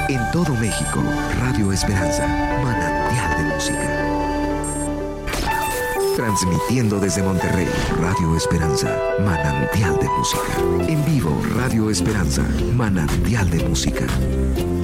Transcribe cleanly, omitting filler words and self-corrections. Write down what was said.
En todo México, Radio Esperanza, manantial de música. Transmitiendo desde Monterrey, Radio Esperanza, manantial de música. En vivo, Radio Esperanza, manantial de música.